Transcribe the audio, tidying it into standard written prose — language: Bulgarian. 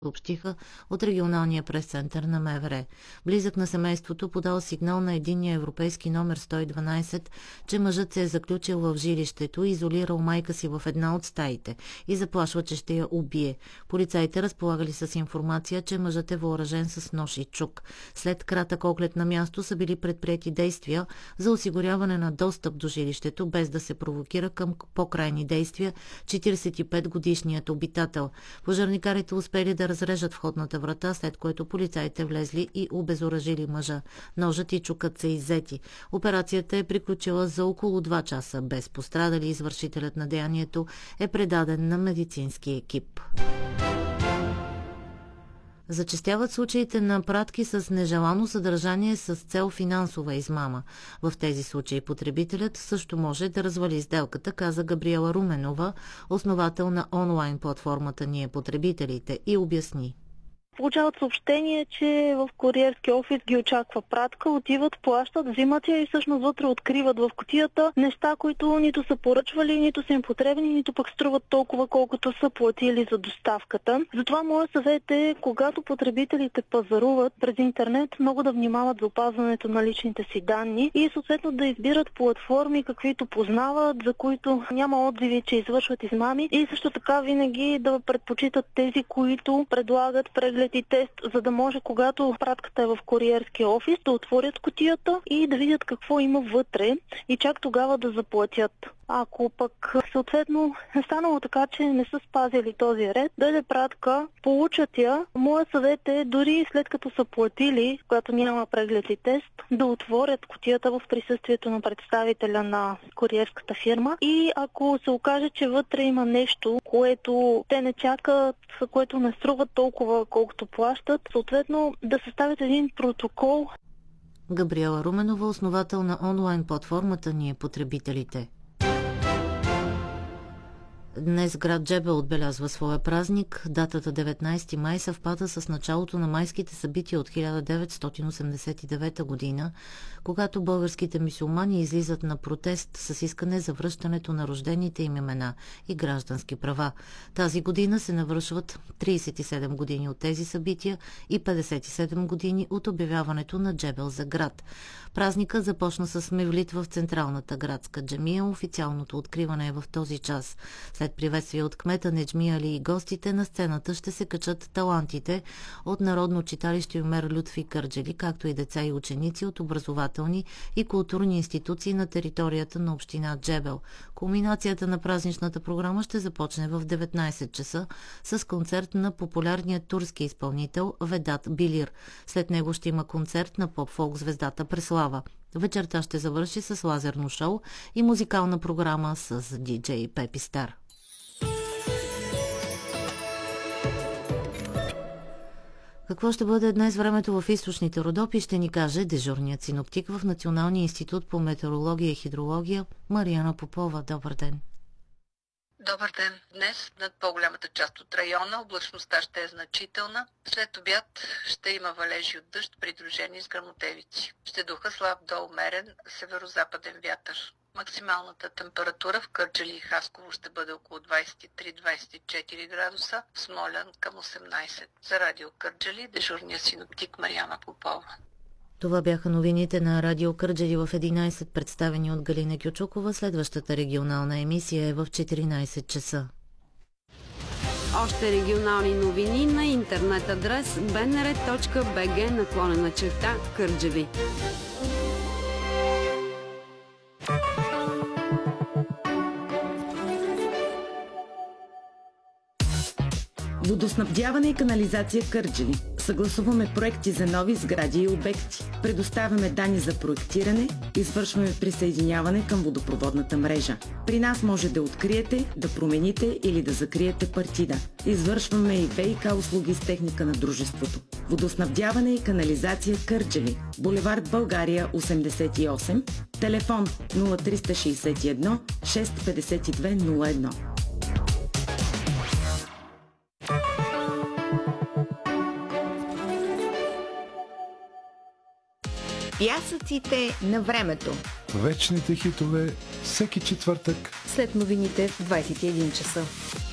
съобщиха от регионалния прес-център на МВР. Близък на семейството подал сигнал на единния европейски номер 112, че мъжът се е заключил в жилището и изолирал майка си в една от стаите и заплашва, че ще я убие. Полицаите разполагали с информация, че мъжът е въоръжен с нож и чук. След кратък оглед на място са били предприети действия за осигуряване на достъп до жилището, без да се провокира към по-крайни действия 45-годишният обитател. Пожарникарите успели да разрежат входната врата, след което полицаите влезли и обезоръжили мъжа. Ножът и чукът са иззети. Операцията е приключила за около 2 часа без пострадали. Извършителят на деянието е предаден на медицински екип. Зачестяват случаите на пратки с нежелано съдържание с цел финансова измама. В тези случаи потребителят също може да развали сделката, каза Габриела Руменова, основател на онлайн платформата Ние потребителите, и обясни. Получават съобщение, че в куриерски офис ги очаква пратка, отиват, плащат, взимат я и всъщност вътре откриват в кутията неща, които нито са поръчвали, нито са им потребни, нито пък струват толкова, колкото са платили за доставката. Затова моят съвет е, когато потребителите пазаруват през интернет, много да внимават за опазването на личните си данни и съответно да избират платформи, каквито познават, за които няма отзиви, че извършват измами, и също така винаги да предпочитат тези, които предлагат преглед и тест, за да може, когато пратката е в куриерския офис, да отворят кутията и да видят какво има вътре и чак тогава да заплатят. Ако пък съответно е станало така, че не са спазили този ред, дойде пратка, получат я, моят съвет е дори след като са платили, когато няма преглед и тест, да отворят кутията в присъствието на представителя на куриерската фирма и ако се окаже, че вътре има нещо, което те не чакат, което не струва толкова, колкото плащат, съответно да съставят един протокол. Габриела Руменова, основател на онлайн платформата Ние потребителите. Днес град Джебел отбелязва своя празник. Датата 19 май съвпада с началото на майските събития от 1989 година, когато българските мюсюлмани излизат на протест с искане за връщането на рождените им имена и граждански права. Тази година се навършват 37 години от тези събития и 57 години от обявяването на Джебел за град. Празникът започна с мевлит в централната градска джамия. Официалното откриване е в този час. След приветствие от кмета Неджми Али и гостите, на сцената ще се качат талантите от Народно читалище Умер Лютфи Кърджали, както и деца и ученици от образователни и културни институции на територията на община Джебел. Кулминацията на празничната програма ще започне в 19 часа с концерт на популярния турски изпълнител Ведат Билир. След него ще има концерт на поп-фолк звездата Преслава. Вечерта ще завърши с лазерно шоу и музикална програма с диджей Пепи Стар. Какво ще бъде днес времето в източните Родопи, ще ни каже дежурният синоптик в Националния институт по метеорология и хидрология Мариана Попова. Добър ден! Добър ден! Днес над по-голямата част от района облачността ще е значителна. След обяд ще има валежи от дъжд, придружени с гръмотевици. Ще духа слаб до умерен северо-западен вятър. Максималната температура в Кърджали и Хасково ще бъде около 23-24 градуса, в Смолян към 18. За Радио Кърджали, дежурния синоптик Мариана Попова. Това бяха новините на Радио Кърджали в 11, представени от Галина Кючукова. Следващата регионална емисия е в 14 часа. Още регионални новини на интернет адрес bnr.bg/Кърджали. Водоснабдяване и канализация Кърджали. Съгласуваме проекти за нови сгради и обекти. Предоставяме данни за проектиране, извършваме присъединяване към водопроводната мрежа. При нас може да откриете, да промените или да закриете партида. Извършваме и ВиК услуги с техника на дружеството. Водоснабдяване и канализация Кърджали. Булевард България 88. Телефон 0361 652 01. Пясъците на времето. Вечните хитове всеки четвъртък след новините в 21 часа.